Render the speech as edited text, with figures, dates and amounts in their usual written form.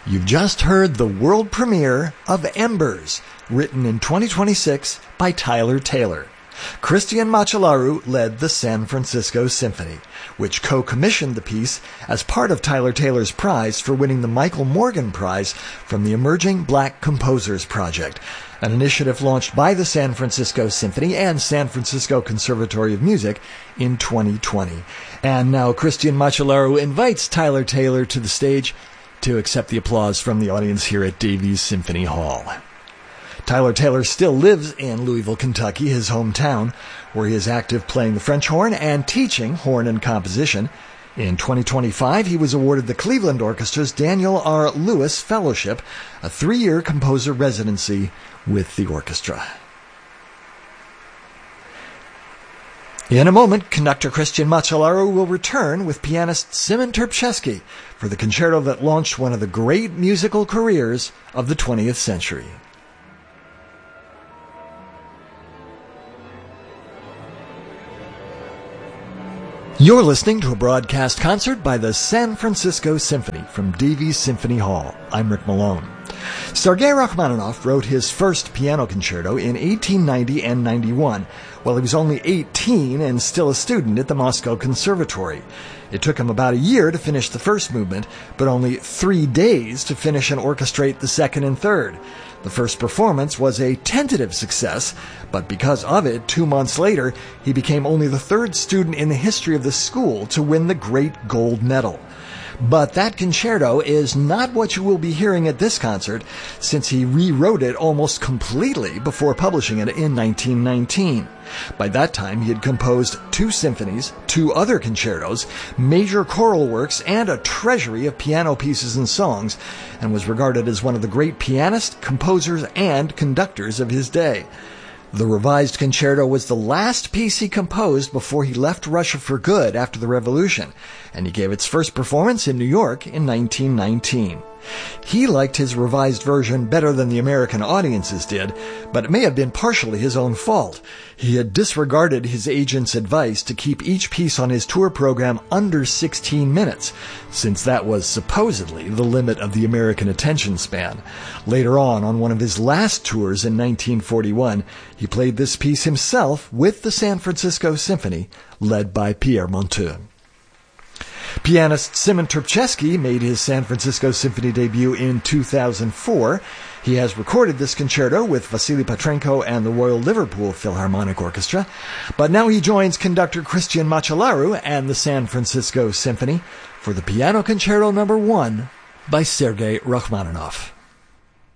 You've just heard the world premiere of Embers, written in 2026 by Tyler Taylor. Christian Macellaro led the San Francisco Symphony, which co-commissioned the piece as part of Tyler Taylor's prize for winning the Michael Morgan Prize from the Emerging Black Composers Project, an initiative launched by the San Francisco Symphony and San Francisco Conservatory of Music in 2020. And now Christian Macellaro invites Tyler Taylor to the stage to accept the applause from the audience here at Davies Symphony Hall. Tyler Taylor still lives in Louisville, Kentucky, his hometown, where he is active playing the French horn and teaching horn and composition. In 2025, he was awarded the Cleveland Orchestra's Daniel R. Lewis Fellowship, a 3-year composer residency with the orchestra. In a moment, conductor Christian Macellaro will return with pianist Szymon Trpczewski for the concerto that launched one of the great musical careers of the 20th century. You're listening to a broadcast concert by the San Francisco Symphony from Davies Symphony Hall. I'm Rick Malone. Sergei Rachmaninoff wrote his first piano concerto in 1890 and 91, while he was only 18 and still a student at the Moscow Conservatory. It took him about a year to finish the first movement, but only 3 days to finish and orchestrate the second and third. The first performance was a tentative success, but because of it, 2 months later, he became only the third student in the history of the school to win the Great Gold Medal. But that concerto is not what you will be hearing at this concert, since he rewrote it almost completely before publishing it in 1919. By that time, he had composed 2 symphonies, 2 other concertos, major choral works, and a treasury of piano pieces and songs, and was regarded as one of the great pianists, composers, and conductors of his day. The revised concerto was the last piece he composed before he left Russia for good after the revolution, and he gave its first performance in New York in 1919. He liked his revised version better than the American audiences did, but it may have been partially his own fault. He had disregarded his agent's advice to keep each piece on his tour program under 16 minutes, since that was supposedly the limit of the American attention span. Later on one of his last tours in 1941, he played this piece himself with the San Francisco Symphony, led by Pierre Monteux. Pianist Szymon Trpczewski made his San Francisco Symphony debut in 2004. He has recorded this concerto with Vasily Petrenko and the Royal Liverpool Philharmonic Orchestra, but now he joins conductor Christian Macellaro and the San Francisco Symphony for the Piano Concerto No. 1 by Sergei Rachmaninoff.